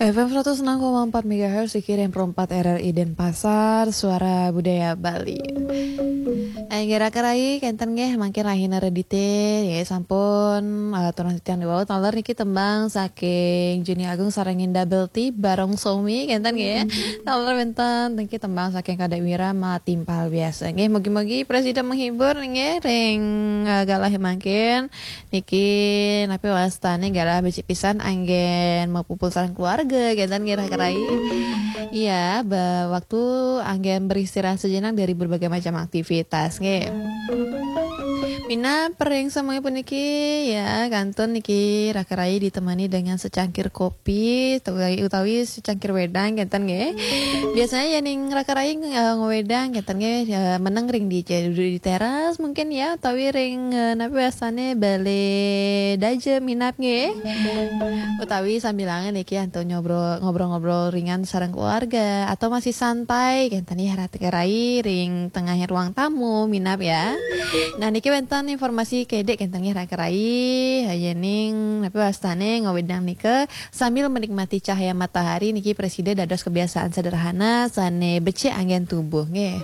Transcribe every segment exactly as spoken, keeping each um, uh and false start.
F M seratus enam koma empat MHz dikirim perempat R R I Denpasar, Suara Budaya Bali. Enggera kerai kenten nggih mangkin rahina redite ya sampun uh, turun titian di bawah taler niki tembang saking Juni Agung sarengin double T barong somi kenten nggih taler benten niki tembang saking Kadek Wira matimpal biasa nggih mugi-mugi presiden menghibur nggih ring uh, galah mangkin niki napi wastane galah beci pisan anggen mapupul sareng keluarga kenten nggih kerai. Iya, ba, waktu anggen beristirahat sejenak dari berbagai macam aktivitas nggih. Mina pering semuanya puniki ya kanton niki rakarai ditemani dengan secangkir kopi utawi, utawi secangkir wedang kenten nggih. Biasanya ya ning rakarai uh, ngewedang kenten nggih uh, meneng ring di duduk di teras mungkin ya utawi ring uh, napi biasane bale daje minap nggih. Utawi sambilangan niki anto ngobrol ngobrol-ngobrol ringan sareng keluarga atau masih santai kenten ya rakarai ring tengah ruang tamu minap ya. Nah niki wenten informasi kedek kentangnya rakarai hayening tapi wastane ngawedang nike sambil menikmati cahaya matahari niki presiden dados kebiasaan sederhana sane becek angin tubuh nggih.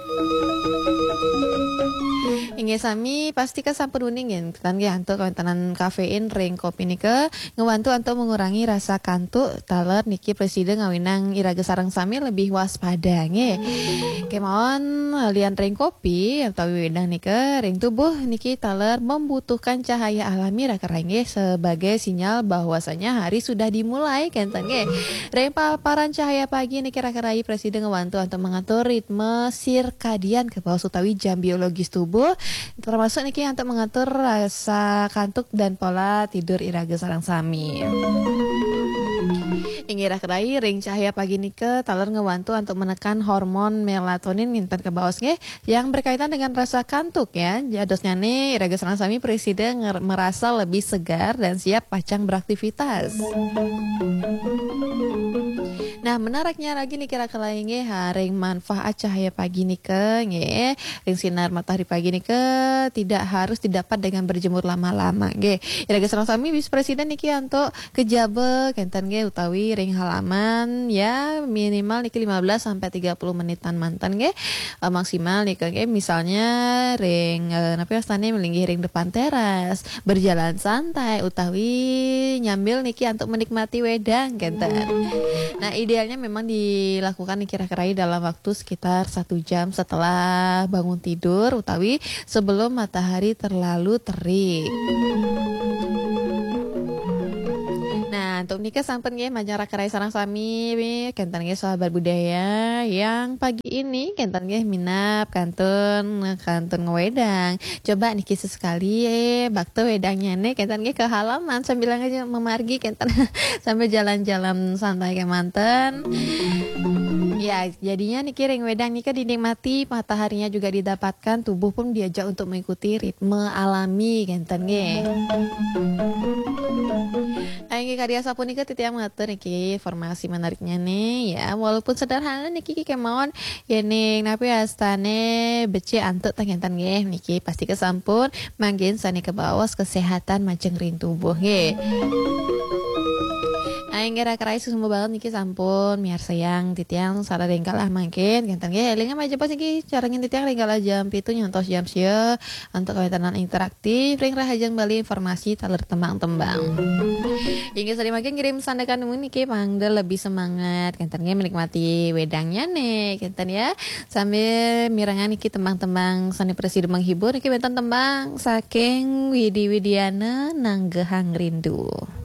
Inggih sami pasti ka sampun uning yen nggih antuk kawontenan kafein ring kopi nike ngewantu antuk mengurangi rasa kantuk taler niki presiden ngawinang iraga sareng sami lebih waspada nggih. Kemawon lian ring kopi atau wedang nike ring tubuh niki taler membutuhkan cahaya alami rakarai nggih sebagai sinyal bahwasanya hari sudah dimulai kenten nggih. Ring paparan cahaya pagi niki rakarai presiden ngewantu untuk mengatur ritme sirkadian ke bawah utawi jam biologis tubuh termasuk niki untuk mengatur rasa kantuk dan pola tidur iraga sareng sami. Inggih rakarai ring cahaya pagi nike taler ngewantu untuk menekan hormon melatonin nginten ke bawah nggih yang berkaitan dengan rasa kantuk ya. Jadosnya nih iraga sareng sami presiden merasa lebih segar dan siap pacang beraktivitas. Nah menariknya lagi nih kira-kira nggih ring manfaat cahaya pagi nike nggih ring sinar matahari pagi nike tidak harus didapat dengan berjemur lama-lama nggih. Iraga sareng sami bis presiden niki untuk kejabe kenten nggih utawi ring halaman ya minimal niki lima belas sampai tiga puluh menitan mantan nggih. E, maksimal niki nggih misalnya ring e, napa astane melinggih ring depan teras, berjalan santai utawi nyambil niki untuk menikmati wedang kenten. Nah idealnya memang dilakukan kira-kira dalam waktu sekitar satu jam setelah bangun tidur utawi sebelum matahari terlalu terik. Nah untuk nikah sampen nggih manjang rakarai sareng sami kenten nggih sahabat budaya yang pagi ini kenten nggih minap kantun kantun ngewedang. Coba niki sesekali eh bakte wedangnya nih kenten nggih ke halaman sambil aja memargi kenten sambil jalan-jalan santai ke manten. Ya, jadinya niki ring wedang nika dinikmati, mataharinya juga didapatkan, tubuh pun diajak untuk mengikuti ritme alami kenten nggih. Ayo karya sapunika titiang ngatur niki informasi menariknya nih ya walaupun sederhana niki kemauan ya ning napi astane becik antuk tangenten nggih niki pasti kesampun manggen sane kebawas kesehatan majeng ring tubuh nggih. Aing kira-kira susum banget niki sampun miar sayang titiang sara rengkalah mangkin kenten nggih elingan aja pas niki carengin titiang rengkalah jam pitu nyontos jam sia untuk kawitan interaktif ring rahajeng bali informasi taler tembang-tembang. Hingga sari makin kirim sandakan niki mangda lebih semangat kenten nggih menikmati wedangnya nih kenten ya sambil mirangan niki tembang-tembang sani presiden menghibur niki benten tembang saking Widi Widiana Nanggehang Rindu.